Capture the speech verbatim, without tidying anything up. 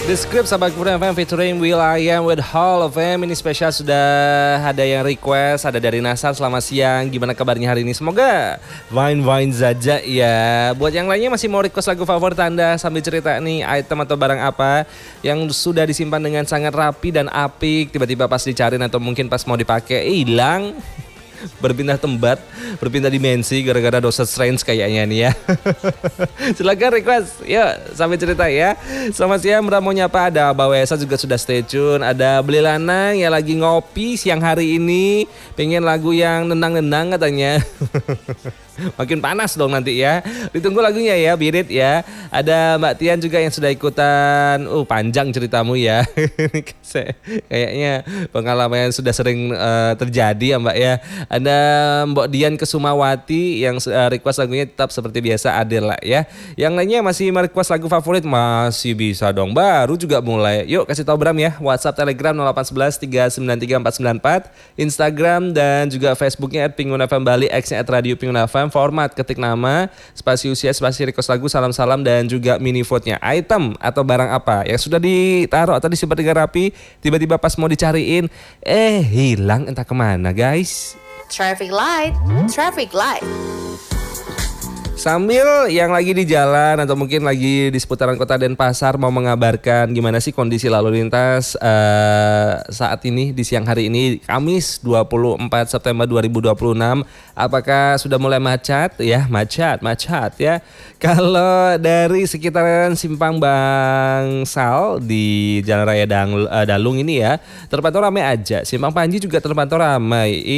The Script sahabat Kepura F M featuring Will I Am with Hall of Fame. Ini spesial sudah ada yang request, ada dari Nasar. Selamat siang, gimana kabarnya hari ini? Semoga fine-fine saja ya. Buat yang lainnya masih mau request lagu favorit Anda sambil cerita nih item atau barang apa yang sudah disimpan dengan sangat rapi dan apik, tiba-tiba pas dicariin atau mungkin pas mau dipakai hilang. Berpindah tempat, berpindah dimensi gara-gara dosa strange kayaknya nih ya. Silakan request, yuk sampai cerita ya. Selamat siang, Bram mau nyapa, ada Mbak Wesa juga sudah stay tune. Ada Beli Lanang yang lagi ngopi siang hari ini, pengen lagu yang nendang-nendang katanya. Makin panas dong nanti ya. Ditunggu lagunya ya, Birit ya. Ada Mbak Tian juga yang sudah ikutan. Uh panjang ceritamu ya. Kayaknya pengalaman yang sudah sering uh, terjadi ya Mbak ya. Ada Mbak Dian Kesumawati yang uh, request lagunya tetap seperti biasa Adele lah ya. Yang lainnya masih merequest lagu favorit masih bisa dong. Baru juga mulai. Yuk kasih tahu Bram ya. WhatsApp, Telegram nol delapan satu satu tiga sembilan tiga empat sembilan empat, Instagram dan juga Facebooknya at Pingun F M Bali, X-nya at Radio Pingun F M. Format ketik nama, spasi usia, spasi request lagu, salam-salam dan juga mini vote-nya. Item atau barang apa yang sudah ditaruh atau disimpan dengan rapi, tiba-tiba pas mau dicariin, eh hilang entah kemana guys. Traffic light, traffic light. Sambil yang lagi di jalan atau mungkin lagi di seputaran kota Denpasar mau mengabarkan gimana sih kondisi lalu lintas uh, saat ini di siang hari ini Kamis dua puluh empat September dua ribu dua puluh enam. Apakah sudah mulai macet ya? Macet, macet ya. Kalau dari sekitaran Simpang Bangsal di Jalan Raya Dang, uh, Dalung ini ya terpantau ramai aja. Simpang Panji juga terpantau ramai.